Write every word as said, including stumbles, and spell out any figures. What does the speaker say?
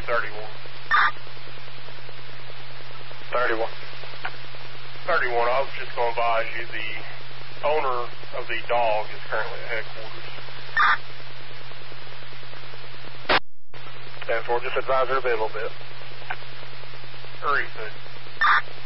thirty-one. thirty-one. thirty-one, I was just going to advise you the owner of the dog is currently at headquarters. ten four, just advise her to be a little bit. Hurry, said.